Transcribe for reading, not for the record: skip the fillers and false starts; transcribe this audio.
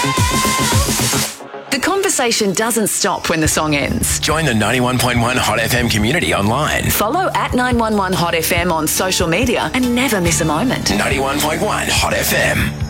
The conversation doesn't stop when the song ends. Join the 91.1 Hot FM community online. Follow at 911 Hot FM on social media and never miss a moment. 91.1 Hot FM.